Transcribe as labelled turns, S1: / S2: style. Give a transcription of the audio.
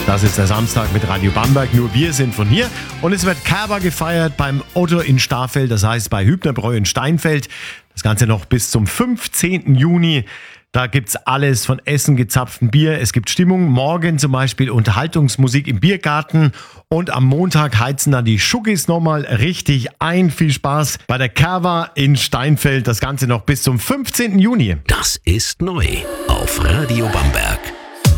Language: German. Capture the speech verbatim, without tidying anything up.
S1: Das ist der Samstag mit Radio Bamberg, nur wir sind von hier. Und es wird Kerber gefeiert beim Otto in Staffeldt, das heißt bei Hübnerbräu in Steinfeld. Das Ganze noch bis zum fünfzehnten Juni. Da gibt's alles von Essen, gezapftem Bier. Es gibt Stimmung. Morgen zum Beispiel Unterhaltungsmusik im Biergarten. Und am Montag heizen dann die Schuggis nochmal richtig ein. Viel Spaß bei der Kerber in Steinfeld. Das Ganze noch bis zum fünfzehnten Juni.
S2: Das ist neu auf Radio Bamberg.